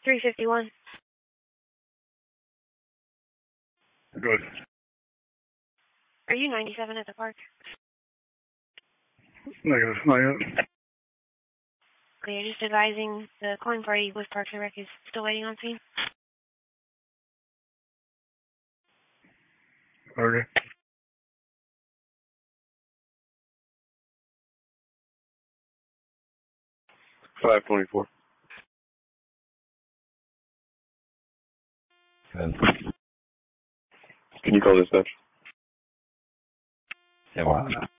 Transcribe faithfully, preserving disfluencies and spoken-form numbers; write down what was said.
three fifty-one. Good. Are you ninety-seven at the park? Negative. Not yet. Okay, you're just advising the coin party with Parks and Rec is still waiting on scene? Okay. five twenty-four. Good. Can you call dispatch? Yeah, well,